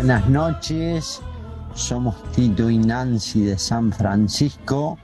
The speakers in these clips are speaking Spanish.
Buenas noches, somos Tito y Nancy de San Francisco.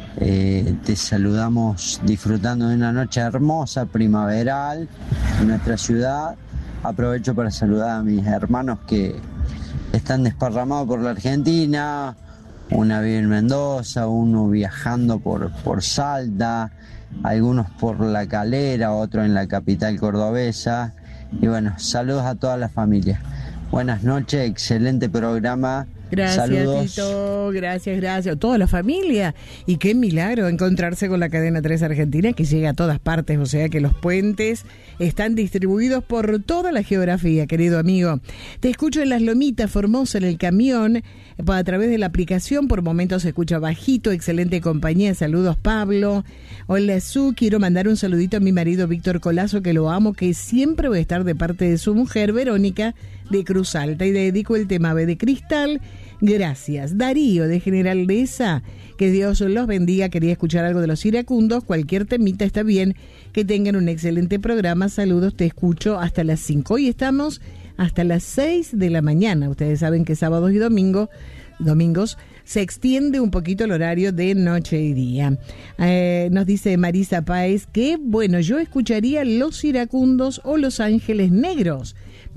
Te saludamos disfrutando de una noche hermosa, primaveral, en nuestra ciudad. Aprovecho para saludar a mis hermanos que están desparramados por la Argentina. Una vive en Mendoza, uno viajando por Salta, algunos por La Calera, otros en la capital cordobesa. Y bueno, saludos a toda la familia. Buenas noches, excelente programa. Gracias, saludos. Tito, gracias. Toda la familia. Y qué milagro encontrarse con la cadena 3 Argentina, que llega a todas partes, o sea que los puentes están distribuidos por toda la geografía, querido amigo. Te escucho en Las Lomitas, Formosa, en el camión, a través de la aplicación. Por momentos se escucha bajito, excelente compañía. Saludos, Pablo. Hola, Su, quiero mandar un saludito a mi marido Víctor Colazo, que lo amo, que siempre voy a estar de parte de su mujer, Verónica, de Cruz Alta, y le dedico el tema B de Cristal. Gracias. Darío de General Dehesa, que Dios los bendiga. Quería escuchar algo de los iracundos, cualquier temita está bien. Que tengan un excelente programa. Saludos, te escucho hasta las 5. Hoy estamos hasta las 6 de la mañana. Ustedes saben que sábados y domingos se extiende un poquito el horario de noche y día. Nos dice Marisa Páez que, bueno, yo escucharía Los Iracundos o Los Ángeles Negros.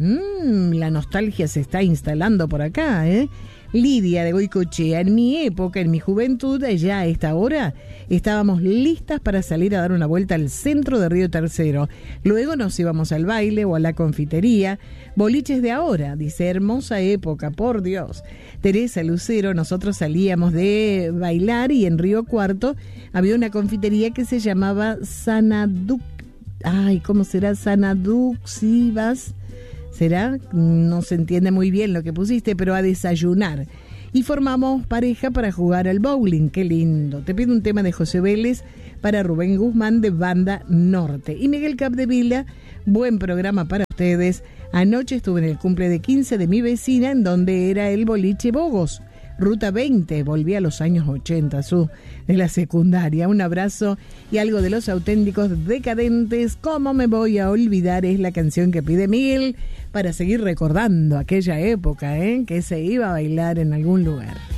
La nostalgia se está instalando por acá, ¿eh? Lidia de Goicochea, en mi época, en mi juventud, ya a esta hora, estábamos listas para salir a dar una vuelta al centro de Río Tercero. Luego nos íbamos al baile o a la confitería. Boliches de ahora, dice, hermosa época, por Dios. Teresa Lucero, nosotros salíamos de bailar y en Río Cuarto había una confitería que se llamaba Sanaduc. Ay, ¿cómo será? Sanaduxivas. ¿Será? No se entiende muy bien lo que pusiste, pero a desayunar. Y formamos pareja para jugar al bowling. ¡Qué lindo! Te pido un tema de José Vélez para Rubén Guzmán de Banda Norte. Y Miguel Capdevila, buen programa para ustedes. Anoche estuve en el cumple de 15 de mi vecina, en donde era el boliche Bogos. Ruta 20, volví a los años 80, de la secundaria. Un abrazo y algo de Los Auténticos Decadentes. ¿Cómo me voy a olvidar? Es la canción que pide Miguel para seguir recordando aquella época, que se iba a bailar en algún lugar.